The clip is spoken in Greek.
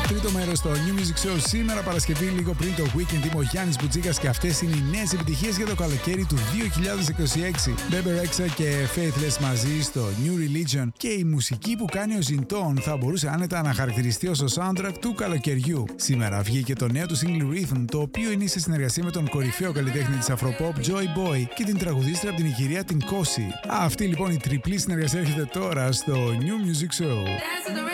τρίτο μέρος στο New Music Show. Σήμερα Παρασκευή, λίγο πριν το Weekend, είμαι ο Γιάννης Μπουτσίκας και αυτές είναι οι νέες επιτυχίες για το καλοκαίρι του 2026. Bebe Rexha και Faithless μαζί στο New Religion. Και η μουσική που κάνει ο Ζιντών θα μπορούσε άνετα να χαρακτηριστεί ως το soundtrack του καλοκαιριού. Σήμερα βγήκε το νέο του single Rhythm, το οποίο είναι σε συνεργασία με τον κορυφαίο καλλιτέχνη της Afropop Joy Boy και την τραγουδίστρια από την Ιγυρία την Kosi. Αυτή λοιπόν η τριπλή συνεργασία έρχεται τώρα στο New Music Show.